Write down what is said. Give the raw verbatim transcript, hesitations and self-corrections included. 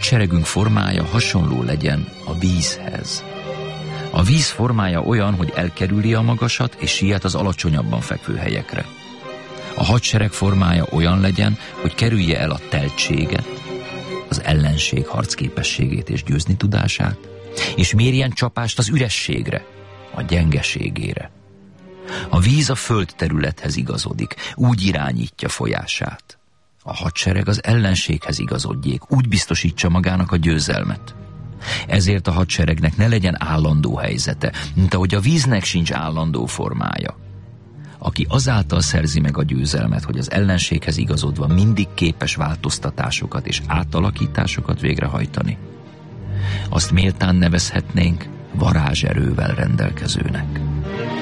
hadseregünk formája hasonló legyen a vízhez. A víz formája olyan, hogy elkerüli a magasat és siet az alacsonyabban fekvő helyekre. A hadsereg formája olyan legyen, hogy kerülje el a teltséget, az ellenség harcképességét és győzni tudását, és mérjen csapást az ürességre, a gyengeségére. A víz a földterülethez igazodik, úgy irányítja folyását. A hadsereg az ellenséghez igazodjék, úgy biztosítsa magának a győzelmet. Ezért a hadseregnek ne legyen állandó helyzete, mint ahogy a víznek sincs állandó formája. Aki azáltal szerzi meg a győzelmet, hogy az ellenséghez igazodva mindig képes változtatásokat és átalakításokat végrehajtani, azt méltán nevezhetnénk varázserővel rendelkezőnek.